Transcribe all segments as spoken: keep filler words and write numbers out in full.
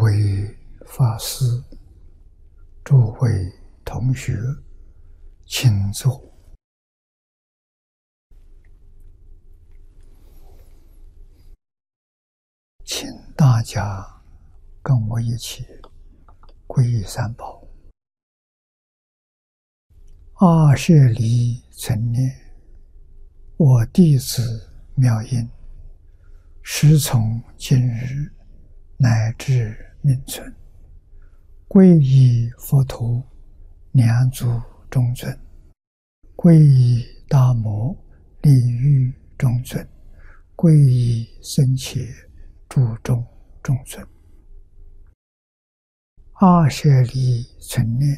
位法师、诸位同学，请坐。请大家跟我一起皈依三宝。阿舍离存念，我弟子妙音，时从今日乃至命存，皈依佛陀、两足中尊，皈依大摩利欲中尊，皈依僧伽注中中尊。阿舍离存念，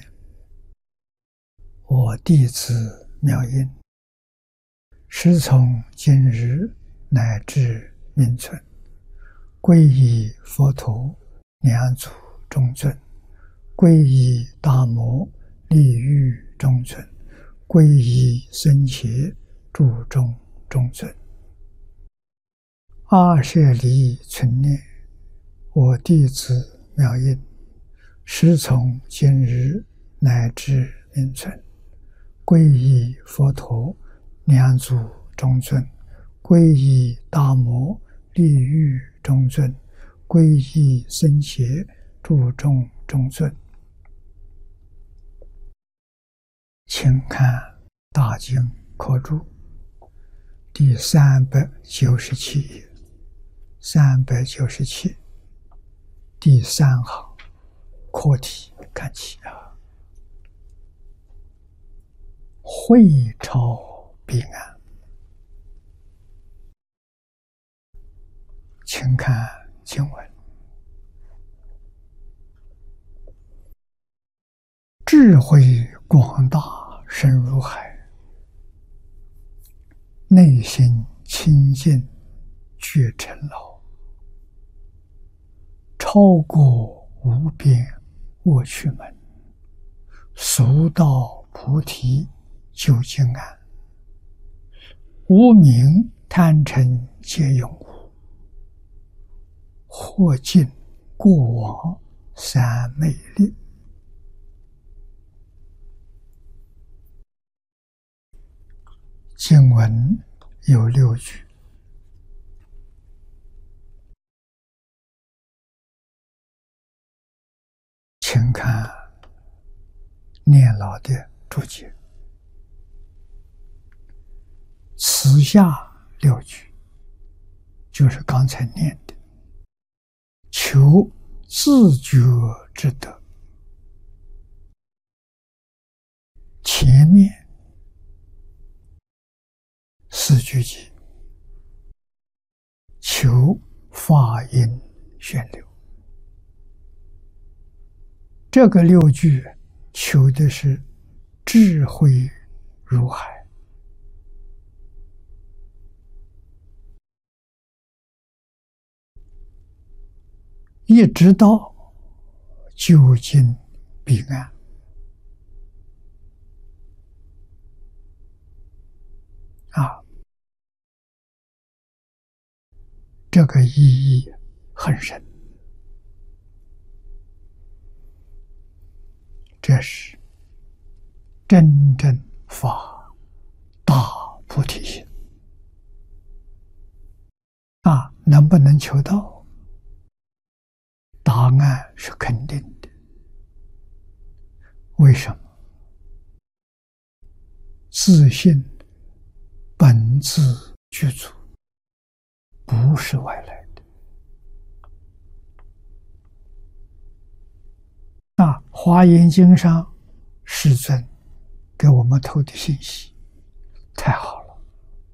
我弟子妙音，时从今日乃至命存，皈依佛陀、两足中尊，皈依大摩利欲中尊，皈依僧伽注中中尊。阿舍离存念，我弟子妙音，时从今日乃至命存，皈依佛陀、两足中尊，皈依大摩利欲中尊，皈依僧伽注中中尊。请看大经科注第三百九十七页，三百九十七第三行课题，看起啊，会超彼岸。请看经文：智慧广大深如海，内心清净觉尘劳，超过无边卧趣门，速到菩提究竟岸，无明贪嗔皆永无，或尽过往三昧力。经文有六句，请看念老的注解。此下六句就是刚才念的，求自觉之德。前面四句集求法音宣流，这个六句求的是智慧如海，一直到究竟彼岸。啊，这个意义很深。这是真正发大菩提心啊！能不能求到？答案是肯定的。为什么？自信本自具足，不是外来的。那《华严经》上世尊给我们透的信息太好了。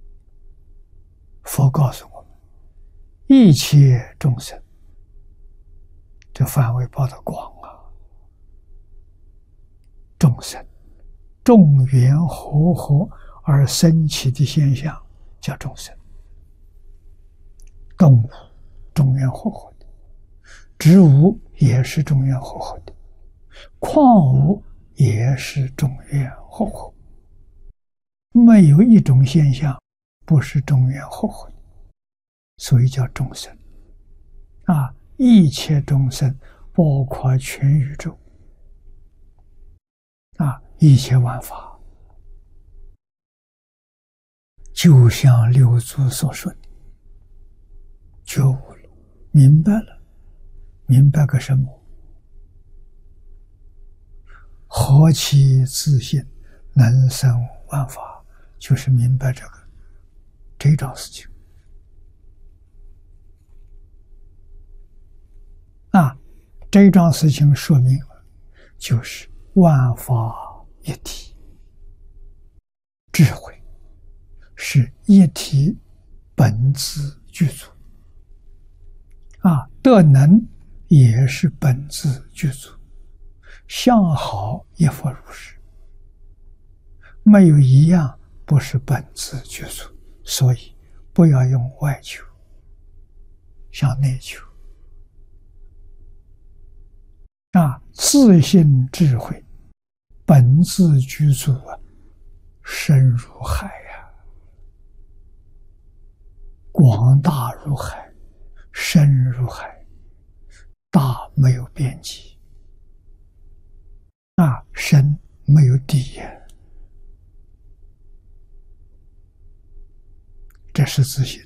佛告诉我们，一切众生，这范围包得广啊。众生众缘和合而生起的现象叫众生。动物众缘和合的，植物也是众缘和合的，矿物也是众缘和合，没有一种现象不是众缘和合的，所以叫众生啊！一切众生包括全宇宙啊，一切万法，就像六祖所说的，觉悟了，明白了，明白个什么？何其自信，能生万法，就是明白这个这桩事情啊。这桩事情说明了，就是万法一体，智慧是一体本自具足啊，德能也是本自具足，相好亦复如是，没有一样不是本自具足，所以不要用外求，向内求啊，自信智慧本自具足啊，深如海呀、啊，广大如海，深如海，大没有边际啊，深没有底呀，这是自信。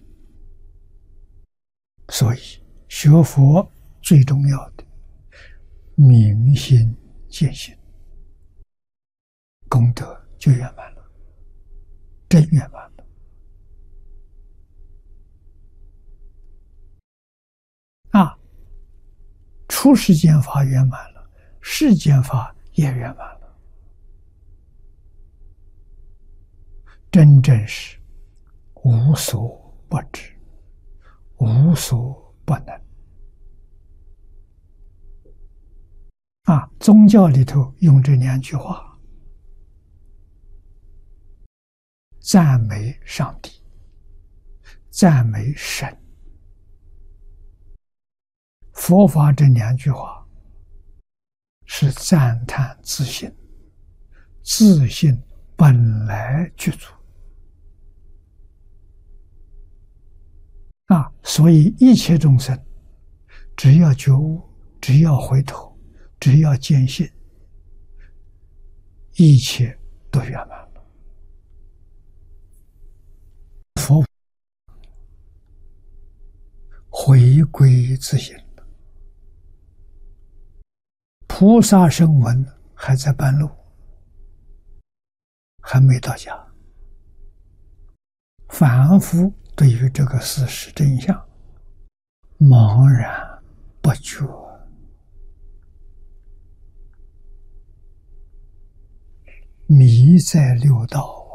所以学佛最重要的明心见性，功德就圆满了，真圆满了啊！出世间法圆满了，世间法也圆满了，真正是无所不知，无所不能啊！宗教里头用这两句话赞美上帝，赞美神。佛法这两句话是赞叹自信，自信本来具足啊！所以一切众生只要觉悟，只要回头，只要坚信，一切都圆满了。佛回归自信了，菩萨声闻还在半路，还没到家，凡夫对于这个事实真相茫然不觉，迷在六道啊！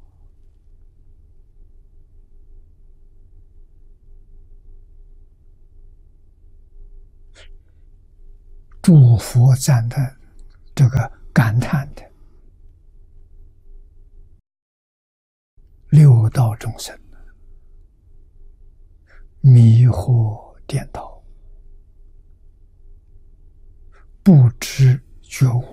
诸佛赞叹这个感叹的六道众生迷惑颠倒，不知觉悟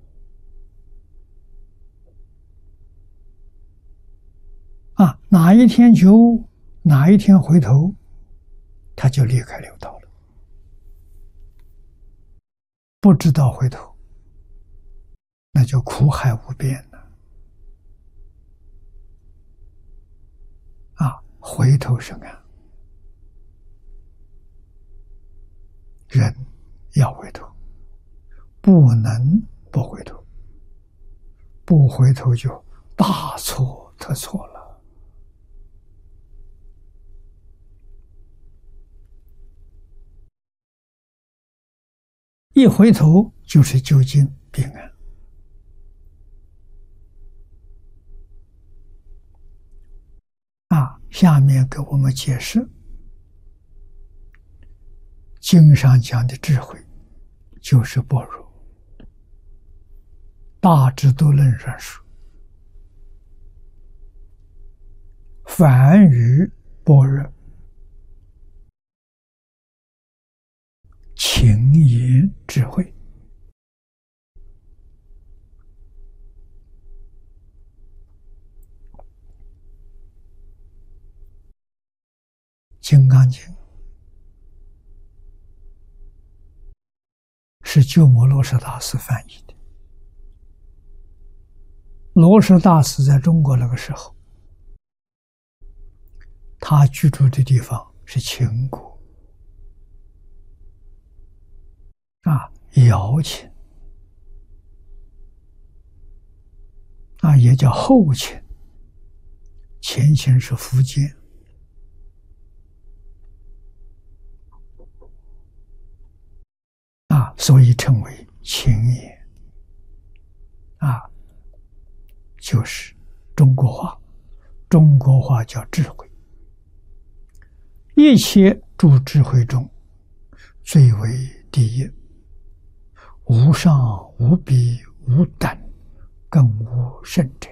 啊！哪一天觉悟，哪一天回头，他就离开六道了。不知道回头，那就苦海无边了啊！回头是岸，人要回头，不能不回头，不回头就大错特错了。一回头就是究竟彼岸啊！下面给我们解释经上讲的智慧就是般若，大智度论上说，凡于般若，情言智慧。金刚经是鸠摩罗什大师翻译的。罗什大师在中国那个时候，他居住的地方是秦国啊，姚秦啊，也叫后秦，前秦是苻坚啊，所以称为秦也啊，就是中国话，中国话叫智慧。一切诸智慧中，最为第一，无上无比无等，更无甚者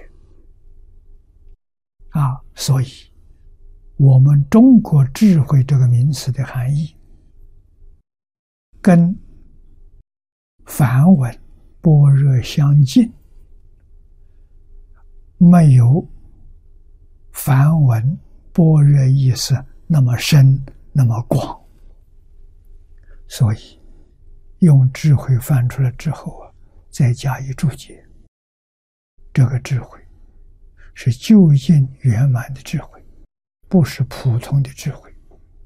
啊！所以，我们中国智慧这个名词的含义，跟梵文般若相近，没有梵文般若意思那么深那么广，所以用智慧翻出来之后啊，再加以注解，这个智慧是究竟圆满的智慧，不是普通的智慧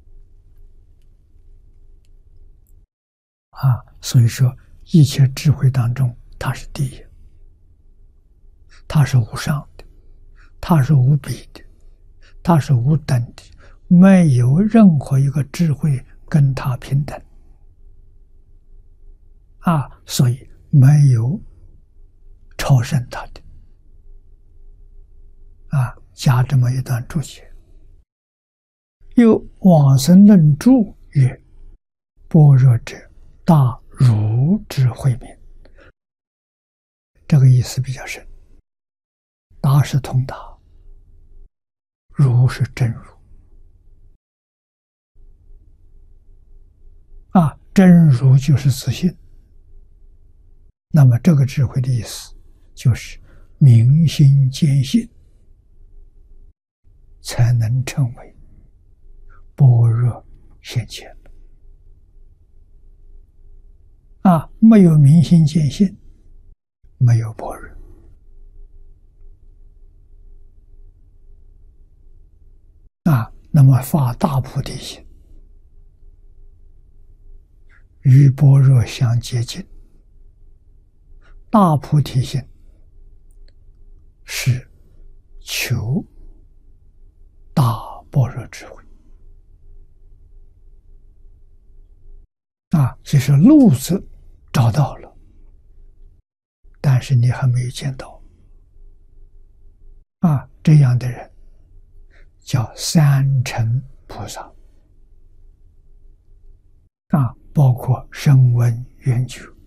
啊。所以说一切智慧当中，它是第一，它是无上的，它是无比的，它是无等的，没有任何一个智慧跟它平等啊，所以没有超胜它的啊。加这么一段注解，又往生论注曰：般若者，大如之慧名。这个意思比较深，大是通达，如是真如啊，真如就是自信。那么这个智慧的意思就是明心见性，才能成为般若现前啊！没有明心见性，没有般若啊。那么发大菩提心，与般若相接近。大菩提心是求大般若智慧啊，其实路子找到了，但是你还没有见到啊。这样的人叫三乘菩萨啊，包括声闻缘觉